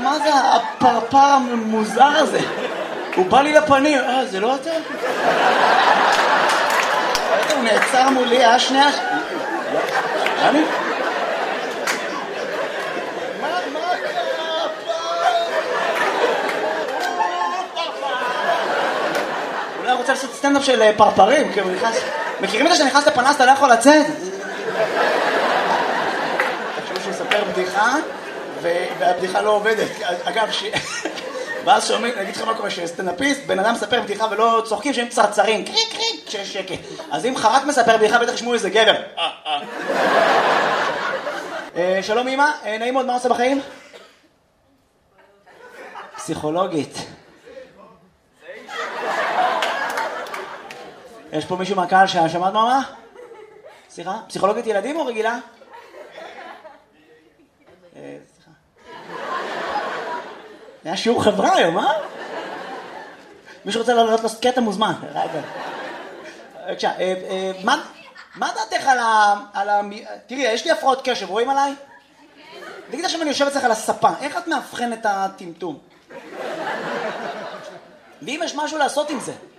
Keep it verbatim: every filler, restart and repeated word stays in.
מה זה הפרפר המוזר הזה? הוא בא לי לפנים, אה, זה לא אתה? הוא נעצר מולי, אה, שנייה? אני? מה, מה קרה פעם? אולי רוצה לעשות סטנדאפ של פרפרים, כי הוא נכנס... מכירים את זה שאני נכנס לפנס, אתה לא יכול לצאת? תחשבו שהוא יספר בדיחה, והבדיחה לא עובדת. אגב, ש... ואז שומעים, נגיד לך מה קורה, שסטנדאפיסט, בן אדם מספר בדיחה ולא צוחקים, שהם צרצרים, קריק קריק, כשיש שקט. אז אם חרק מספר בדיחה, בטח ישמעו איזה גבר. שלום אמא, נעים מאוד, מה עושה בחיים? פסיכולוגית. יש פה מישהו מהקהל ששמעת מה? סליחה? פסיכולוגית ילדים או רגילה? סליחה. היה שיעור חברה היום, אה? מישהו רוצה לעלות לו קטע מוזמן. בבקשה, מה דעתך על ה... תראי, יש לי הפרעות קשב, רואים עליי? תגיד עכשיו אני יושב אצלך על הספה, איך את מאבחן את הטמטום? ואם יש משהו לעשות עם זה?